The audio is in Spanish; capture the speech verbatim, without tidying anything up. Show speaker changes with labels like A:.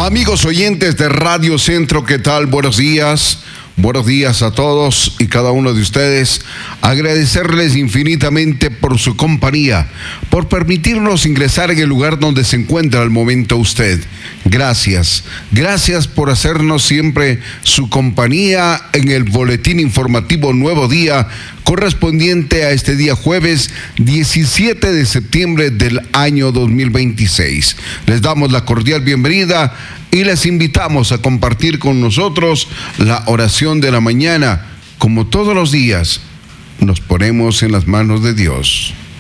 A: Amigos oyentes de Radio Centro, ¿qué tal? Buenos días. Buenos días a todos y cada uno de ustedes. Agradecerles infinitamente por su compañía, por permitirnos ingresar en el lugar donde se encuentra al momento usted. Gracias. Gracias por hacernos siempre su compañía en el boletín informativo Nuevo Día, correspondiente a este día jueves diecisiete de septiembre del año dos mil veintiséis. Les damos la cordial bienvenida y les invitamos a compartir con nosotros la oración de la mañana. Como todos los días, nos ponemos en las manos de Dios.